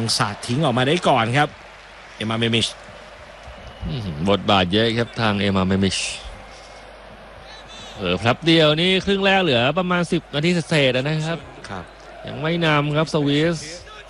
สาดทิ้งออกมาได้ก่อนครับเอมาเมมิชบทบาทเยอะครับทางเอมาเมมิชพลับเดียวนี่ครึ่งแรกเหลือประมาณ10 นาทีเศษนะครับยังไม่นำครับสวิส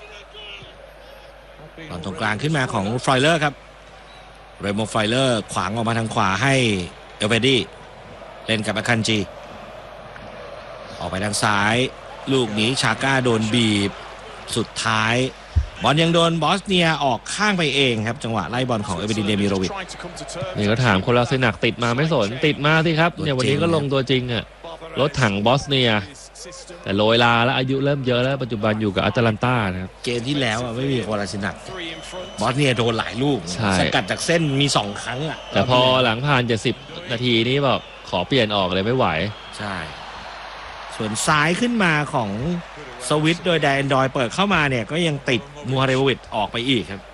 ตอนตรงกลางขึ้นมาของฟรอยเลอร์ครับเรโมฟรอยเลอร์ขวางออกมาทางขวาให้เอลเวดี้เล่นกับอาคันจีออกไปทางซ้ายลูกนี้ชาก้าโดนบีบสุดท้ายบอลยังโดนบอสเนียออกข้างไปเองครับจังหวะไล่บอลของเอเวดินเดมิโรวิชนี่ก็ถามคนลาเซนักติดมาไม่สนติดมาสิครับเนี่ยวันนี้ก็ลงตัวจริงอ่ะรถถังบอสเนียแต่โรยลาแล้วอายุเริ่มเยอะแล้วปัจจุบันอยู่กับแอตแลนตานะครับเกมที่แล้วไม่มีคนลาเซนักบอสเนียโดนหลายลูกสกัดจากเส้นมี2 ครั้งอ่ะแต่พอหลังผ่าน70 นาทีนี้บอกขอเปลี่ยนออกเลยไม่ไหวใช่ส่วนซ้ายขึ้นมาของสวิตโดยแดนดอยเปิดเข้ามาเนี่ยก็ยังติดมูฮาเรโววิชออกไปอีกครับ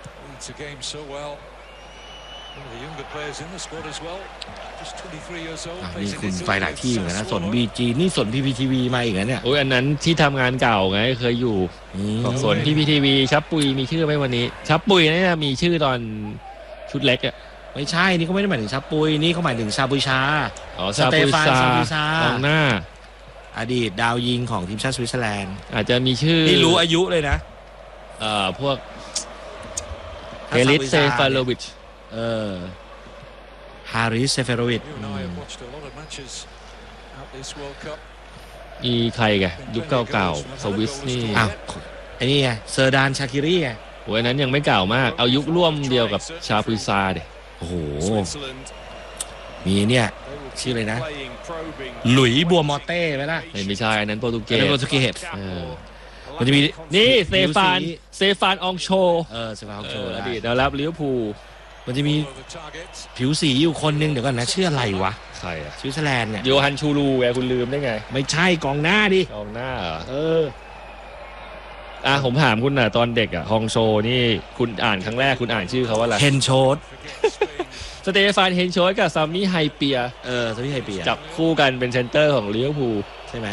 นี่คุณไปหลายที่เหมือนกันนะสนบีจีนี่สนพีพีทีวีมาอีกนะเนี่ยอันนั้นที่ทำงานเก่าไงเคยอยู่สนพีพีทีวีชับปุยมีชื่อไหมวันนี้ชับปุยนี่มีชื่อตอนชุดเล็กอ่ะไม่ใช่นี่เขาไม่ได้หมายถึงชับปุยนี่เขาหมายถึงชาบุชาสเตฟานซาบุชากองหน้าอดีตดาวยิงของทีมชาติสวิตเซอร์แลนด์อาจจะมีชื่อนี่รู้อายุเลยนะพวกเฮลิสเซฟาโลวิชฮาริสเซฟาโลวิชมีใครแกยุคเก่าๆสวิสนี่ไอ้นี่ไงเซอร์ดานชาคิรีไงวันนั้นยังไม่เก่ามากเอายุคร่วมเดียวกับชาปุยซาดิโอ้โหมีเนี่ยชื่ออะไรนะหลุยบัวมอเต้ไหมล่ะไม่ใช่อันนั้นโปรตุเกสมันจะมีนี่เซฟานองโชเซฟานองโชอดีตแล้วรับลิเวอร์พูลมันจะมีผิวสีอยู่คนนึงเดี๋ยวก่อนนะชื่ออะไรวะใครอะสวิตเซอร์แลนด์เนี่ยโยฮันชูรูไงคุณลืมได้ไงไม่ใช่กองหน้าดิกองหน้าผมถามคุณน่ะตอนเด็กฮองโชนี่คุณอ่านครั้งแรกคุณอ่านชื่อเขาว่าอะไรเฮนโชดสเตฟานเฮนโชดกับซามิไฮเปียซามิไฮเปียจับคู่กันเป็นเซนเตอร์ของลิเวอร์พูลใช่ไหม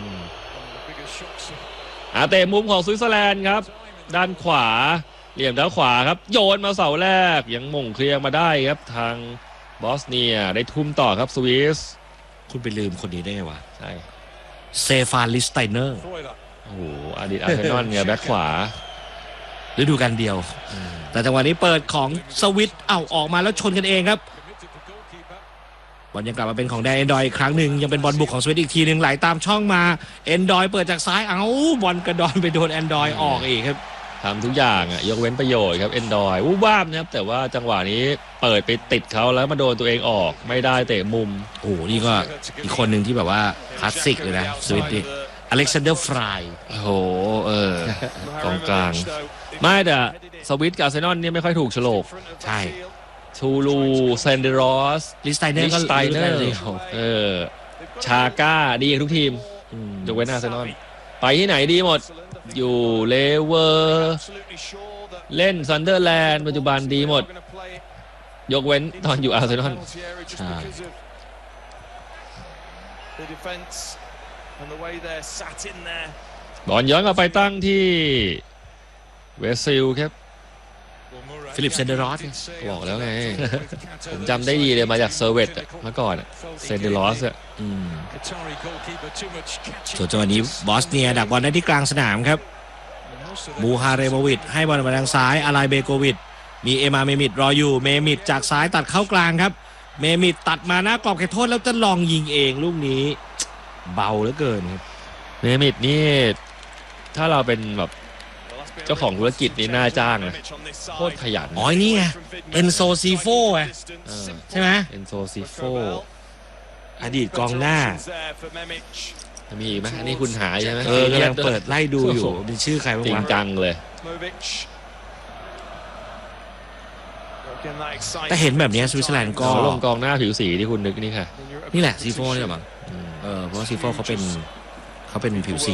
เตะมุมของสวิตเซอร์แลนด์ครับด้านขวาเหลี่ยมด้านขวาครับโยนมาเสาแรกยังมงเคลียร์มาได้ครับทางบอสเนียได้ทุ่มต่อครับสวิสคุณไปลืมคนนี้ได้ไงวะใช่เซฟานลิสไตเนอร์โอ้โหอดีตอาร์เซนอลเนี่ยแบ็คขวาฤดูกาลเดียวแต่จังหวะนี้เปิดของสวิตออกมาแล้วชนกันเองครับบอลยังกลับมาเป็นของแดนเอนดอยอีกครั้งหนึ่งยังเป็นบอลบุกของสวิตอีกทีหนึ่งไหลตามช่องมาเอนดอยเปิดจากซ้ายบอลกระดอนไปโดนเอนดอยออกอีกครับทำทุกอย่างยกเว้นประโยชน์ครับเอนดอยวูบวาบนะครับแต่ว่าจังหวะนี้เปิดไปติดเขาแล้วมาโดนตัวเองออกไม่ได้เตะมุมโอ้นี่ก็อีกคนหนึ่งที่แบบว่าคลาสสิกเลยนะสวิตนี่อเล็กซานเดอร์ฟรายโอ้โหกองกลางไม่แต่สวิตกับอาร์เซนอลนี่ไม่ค่อยถูกโฉลกใช่ชูรูเซนเดรอสลิสไตเนอร์ชาก้าดีทุกทีมยกเว้นอาร์เซนอลไปที่ไหนดีหมดอยู่เลเวอร์เล่นซันเดอร์แลนด์ปัจจุบันดีหมดยกเว้นตอนอยู่อาร์เซนอลบอลย้อนกลับไปตั้งที่เวสซิลครับฟิลิปเซนเดอรอสบอกแล้วไงผมจำได้ดีเลยมาจากเซอร์เวตเมื่อก่อนเซนเดอรอสส่วนจังหวะนี้บอสเนียดักบอลได้ที่กลางสนามครับมูฮาเรโมวิชให้บอลมาทางซ้ายอาไลเบโกวิชมีเอมาเมมิดรออยู่เมมิดจากซ้ายตัดเข้ากลางครับเมมิดตัดมาหน้ากรอบเขตโทษแล้วจะลองยิงเองลูกนี้เบาเหลือเกินครับเมมิดนี่ถ้าเราเป็นแบบเจ้าของธุรกิจนี่น่าจ้างนะโคตรขยันนี่ไงเอนโซซีโฟใช่ไหมเอนโซซีโฟอดีตกองหน้ามีอีกไหมอันนี้คุณหาใช่ไหมกำลังเปิดไล่ดูอยู่มีชื่อใครบ้างจริงจังเลยแต่เห็นแบบนี้สวิตเซอร์แลนด์ก็ลงกองหน้าผิวสีที่คุณนึกนี่ค่ะนี่แหละซีโฟนี่แหละมั้งเพราะซีโฟเขาเป็นผิวสี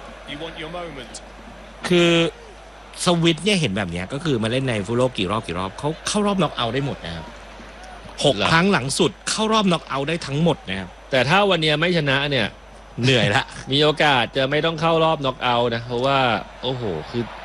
คือสวิตเนี่ยเห็นแบบนี้ก็คือมาเล่นในฟุตบอลโลกกี่รอบเขาเข้ารอบน็อกเอาท์ได้หมดนะครับ6 ครั้งหลังสุดเข้ารอบน็อกเอาท์ได้ทั้งหมดนะครับแต่ถ้าวันนี้ไม่ชนะเนี่ยเหนื่อยละมีโอกาสจะไม่ต้องเข้ารอบน็อกเอาท์นะเพราะว่าโอ้โหคือ